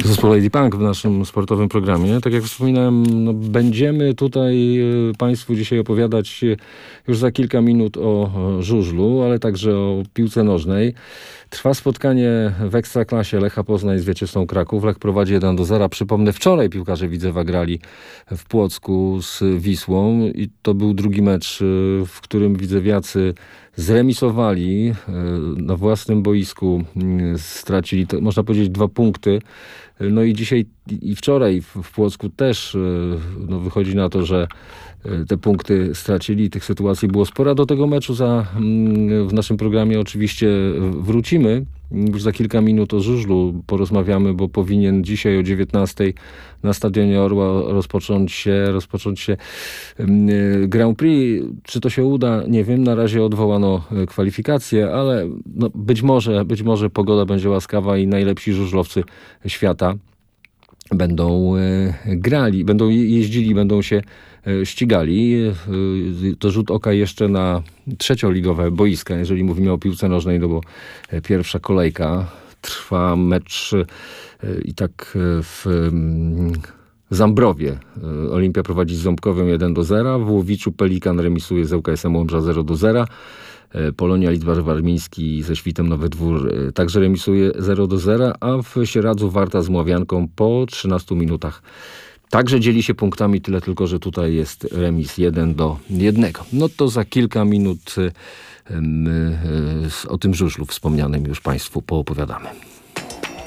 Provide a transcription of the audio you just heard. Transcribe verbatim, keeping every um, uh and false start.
Zespół Lady Punk w naszym sportowym programie. Tak jak wspominałem, no, będziemy tutaj Państwu dzisiaj opowiadać już za kilka minut o żużlu, ale także o piłce nożnej. Trwa spotkanie w Ekstraklasie Lecha Poznań z Wieczystą Kraków. Lech prowadzi jeden do zera. Przypomnę, wczoraj piłkarze Widzewa grali w Płocku z Wisłą i to był drugi mecz, w którym widzewiacy zremisowali na własnym boisku, stracili, to, można powiedzieć, dwa punkty. No i dzisiaj i wczoraj w, w Płocku też no, wychodzi na to, że te punkty stracili. Tych sytuacji było sporo. Do tego meczu za, w naszym programie oczywiście wrócimy. Już za kilka minut o żużlu porozmawiamy, bo powinien dzisiaj o dziewiętnastej na Stadionie Orła rozpocząć się, rozpocząć się Grand Prix. Czy to się uda? Nie wiem. Na razie odwołano kwalifikacje, ale no być może, być może pogoda będzie łaskawa i najlepsi żużlowcy świata będą grali, będą jeździli, będą się ścigali. To rzut oka jeszcze na trzecioligowe boiska, jeżeli mówimy o piłce nożnej, no bo pierwsza kolejka trwa mecz i tak w Zambrowie. Olimpia prowadzi z Ząbkowem jeden do zera, w Łowiczu Pelikan remisuje z ŁKS-em Łomża zero do zera. Polonia Lidzbarz Warmiński ze Świtem Nowy Dwór także remisuje zero do zera, a w Sieradzu Warta z Mławianką po trzynastu minutach także dzieli się punktami, tyle tylko, że tutaj jest remis jeden do jednego. No to za kilka minut my o tym żużlu wspomnianym już Państwu poopowiadamy.